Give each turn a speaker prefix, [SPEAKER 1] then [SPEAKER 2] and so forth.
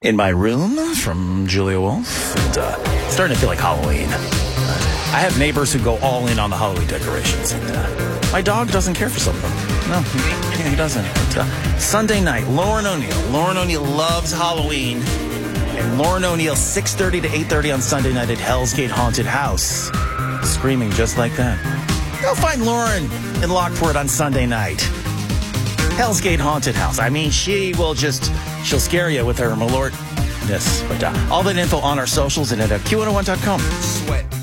[SPEAKER 1] in my room from Julia Wolf. And, starting to feel like Halloween. I have neighbors who go all in on the Halloween decorations. And my dog doesn't care for some of them. No, he doesn't. But, Sunday night, Lauren O'Neill. Lauren O'Neill loves Halloween. And Lauren O'Neill, 6:30 to 8:30 on Sunday night at Hell's Gate Haunted House. Screaming just like that. Go find Lauren in Lockport on Sunday night. Hell's Gate Haunted House. I mean, she'll scare you with her malortness. But all that info on our socials and at Q101.com. Sweat.